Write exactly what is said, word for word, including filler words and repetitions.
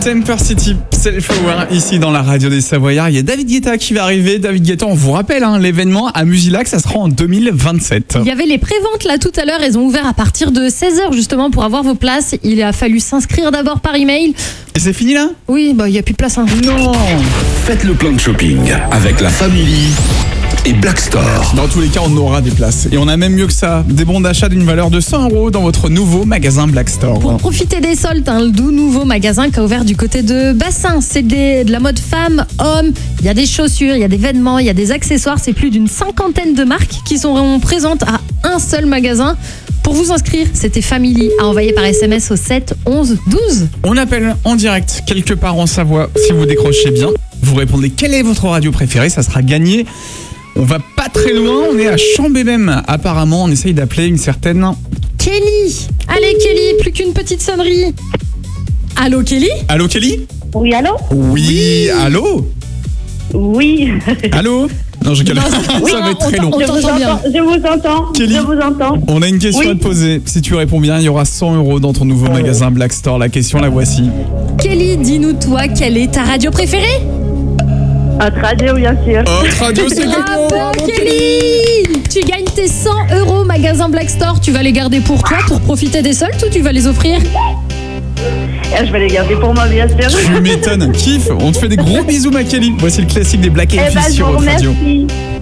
Temper City, Self-Aware, ici dans la radio des Savoyards. Il y a David Guetta qui va arriver. David Guetta, on vous rappelle, hein, l'événement à Musilac, ça sera en deux mille vingt-sept. Il y avait les préventes là tout à l'heure, elles ont ouvert à partir de seize heures justement pour avoir vos places. Il a fallu s'inscrire d'abord par email. Et c'est fini là ? Oui, bah il n'y a plus de place. Hein. Non. Faites le plein de shopping avec la Family et Black Store. Dans tous les cas, on aura des places. Et on a même mieux que ça, des bons d'achat d'une valeur de cent euros dans votre nouveau magasin Black Store. Pour profiter des soldes, un doux nouveau magasin qui a ouvert du côté de Bassin. C'est des, de la mode femme, homme. Il y a des chaussures, il y a des vêtements, il y a des accessoires. C'est plus d'une cinquantaine de marques qui sont présentes à un seul magasin. Pour vous inscrire, c'était Family à envoyer par S M S au sept onze douze. On appelle en direct quelque part en Savoie. Si vous décrochez bien, vous répondez quelle est votre radio préférée, ça sera gagné. On va pas très loin, on est à Chambémem. Apparemment, on essaye d'appeler une certaine Kelly. Allez Kelly, plus qu'une petite sonnerie. Allô Kelly ? Allô Kelly ? Oui, allô ? Oui, allô ? Oui. Allô ? Non, je calme. Oui, Ça va être on très t'en- long. on Je vous t'entend bien. entends. Je vous entends. Kelly. Je vous entends. On a une question Oui. à te poser. Si tu réponds bien, il y aura cent euros dans ton nouveau magasin Black Store. La question, la voici. Kelly, dis-nous toi, quelle est ta radio préférée ? Notre radio, bien sûr. Autre radio, c'est gagné. Bravo Kelly ! Tu gagnes tes cent euros magasin Black Store. Tu vas les garder pour toi, pour profiter des soldes, ou tu vas les offrir ? Et je vais les garder pour moi, bien sûr. Tu m'étonnes. Kiff, on te fait des gros bisous, ma Kelly. Voici le classique des Black Eh Eyed ben, Peas je sur vous votre radio. remercie.